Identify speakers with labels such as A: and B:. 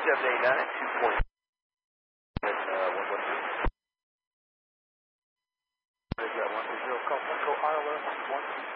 A: 2789 at 2 point. Is that 120 Echo ILS 1